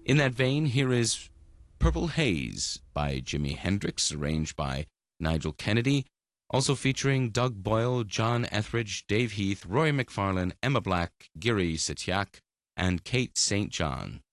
In that vein, here is Purple Haze by Jimi Hendrix, arranged by Nigel Kennedy, also featuring Doug Boyle, John Etheridge, Dave Heath, Roy McFarlane, Emma Black, Giri Setiak, and Kate St. John.